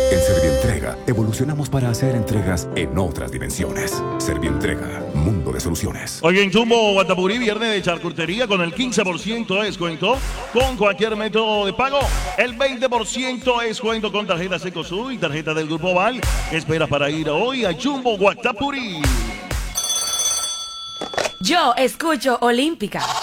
En Servientrega evolucionamos para hacer entregas en otras dimensiones. Servientrega, mundo de soluciones. Hoy en Jumbo Guatapurí, viernes de charcutería con el 15% de descuento con cualquier método de pago. El 20% de descuento con tarjeta Secosud y tarjeta del Grupo Val. ¿Qué esperas para ir hoy a Jumbo Guatapurí? Yo escucho Olímpica.